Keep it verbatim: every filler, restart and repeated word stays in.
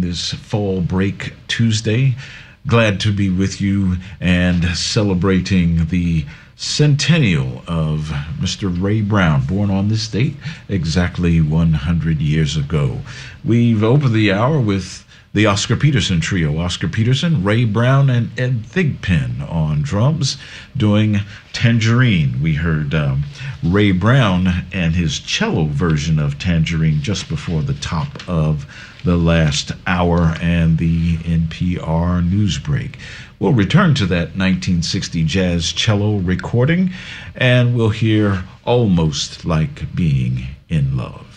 this fall break Tuesday. Glad to be with you and celebrating the centennial of Mister Ray Brown, born on this date exactly one hundred years ago. We've opened the hour with the Oscar Peterson Trio. Oscar Peterson, Ray Brown, and Ed Thigpen on drums doing Tangerine. We heard um, Ray Brown and his cello version of Tangerine just before the top of the last hour and the N P R news break. We'll return to that nineteen sixty jazz cello recording, and we'll hear Almost Like Being in Love.